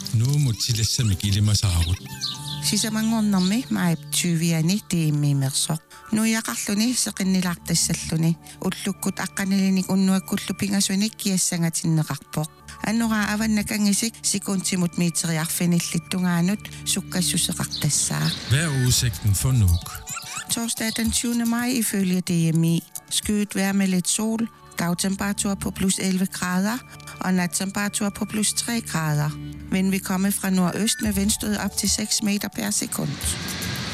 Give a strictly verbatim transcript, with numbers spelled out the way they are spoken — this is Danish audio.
Nu mutilassami kilimasaarut. Sisamanngornermi maip tyviani tiimmiimersoq. Nuiaqarluni seqinnilaartassalluni ullukkut aqqanilinik unnuakkullu pingasunik kiassangatinneqarpoq. Annora avannakangisik sekuntimut miiteriarfinillittungaanut sukkassuseqartassaa. Hvad er udsigten for Nuuk? Torsdag den tyvende maj ifølge D M I. Skyet vejr med lidt sol, dagtemperatur på plus elleve grader og nattemperatur på plus tre grader. Vind vil komme fra nordøst med vindstød op til seks meter per sekund.